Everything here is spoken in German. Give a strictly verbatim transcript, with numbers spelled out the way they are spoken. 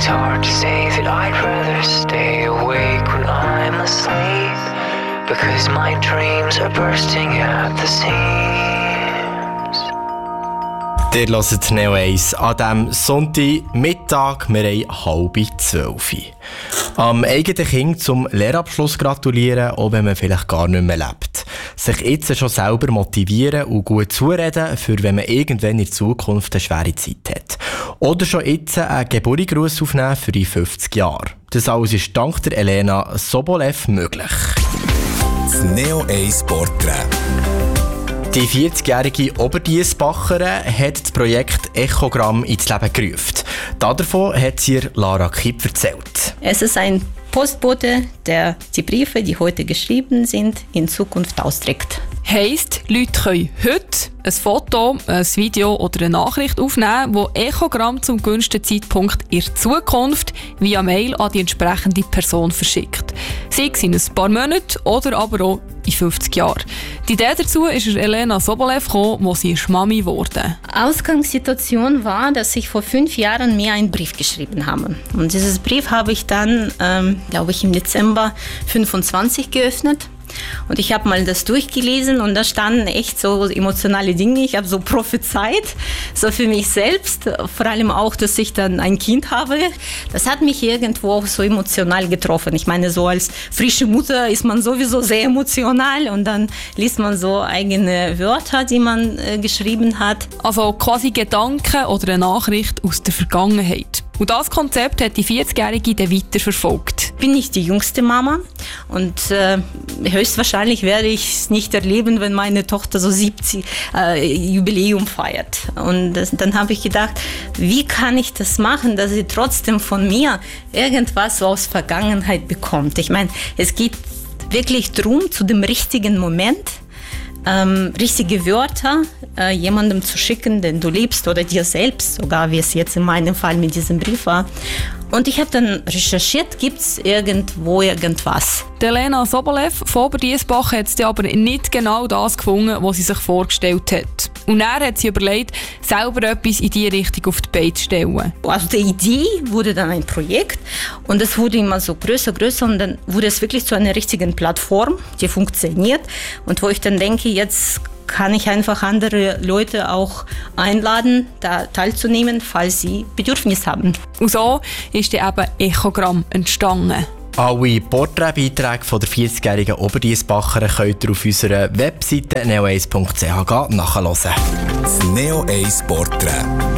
It's hard to say that I'd rather stay awake when I'm asleep, because my dreams are bursting at the seams. Ihr hört Neo eins an diesem Sonntagmittag, wir haben halb zwölf. Am eigenen Kind zum Lehrabschluss gratulieren, auch wenn man vielleicht gar nicht mehr lebt. Sich jetzt schon selber motivieren und gut zureden, für wenn man irgendwann in Zukunft eine schwere Zeit hat. Oder schon jetzt einen Geburtstagsgruß aufnehmen für die fünfzig Jahre. Das alles ist dank der Elena Sobolev möglich. Das Neo eins Porträt. Die vierzigjährige Oberdiessbacherin hat das Projekt Echogramm ins Leben gerufen. Davon hat sie Lara Kipp erzählt. Es ist ein Postbote, der die Briefe, die heute geschrieben sind, in Zukunft austrägt. Heisst, Leute können heute ein Foto, ein Video oder eine Nachricht aufnehmen, wo Echogramm zum gewünschten Zeitpunkt in der Zukunft via Mail an die entsprechende Person verschickt. Sei es in ein paar Monaten oder aber auch in fünfzig Jahren. Die Idee dazu ist Elena Sobolev gekommen, wo sie ist Mami wurde. Ausgangssituation war, dass ich vor fünf Jahren mir einen Brief geschrieben habe. Und dieses Brief habe ich dann, ähm, glaube ich, im Dezember fünfundzwanzig geöffnet. Und ich habe mal das durchgelesen und da standen echt so emotionale Dinge. Ich habe so prophezeit, so für mich selbst, vor allem auch, dass ich dann ein Kind habe. Das hat mich irgendwo auch so emotional getroffen. Ich meine, so als frische Mutter ist man sowieso sehr emotional und dann liest man so eigene Wörter, die man äh, geschrieben hat. Also quasi Gedanken oder eine Nachricht aus der Vergangenheit. Und das Konzept hat die vierzigjährige dann weiterverfolgt. Ich bin nicht die jüngste Mama und äh, höchstwahrscheinlich werde ich es nicht erleben, wenn meine Tochter so siebzig äh, Jubiläum feiert. Und das, dann habe ich gedacht, wie kann ich das machen, dass sie trotzdem von mir irgendwas so aus Vergangenheit bekommt. Ich meine, es geht wirklich darum, zu dem richtigen Moment Ähm, richtige Wörter äh, jemandem zu schicken, den du liebst oder dir selbst, sogar wie es jetzt in meinem Fall mit diesem Brief war. Und ich habe dann recherchiert, gibt es irgendwo irgendwas. Elena Sobolev von Oberdiessbach hat es aber nicht genau das gefunden, was sie sich vorgestellt hat. Und dann hat sie überlegt, selber etwas in diese Richtung auf die Beine zu stellen. Also die Idee wurde dann ein Projekt und es wurde immer so größer, größer und dann wurde es wirklich zu einer richtigen Plattform, die funktioniert und wo ich dann denke, jetzt kann ich einfach andere Leute auch einladen, da teilzunehmen, falls sie Bedürfnis haben. Und so ist dann eben Echogramm entstanden. Alle Porträtbeiträge von der vierzigjährigen Oberdiessbacherin könnt ihr auf unserer Webseite neo eins punkt c h nachhören. Das Neo eins Porträt.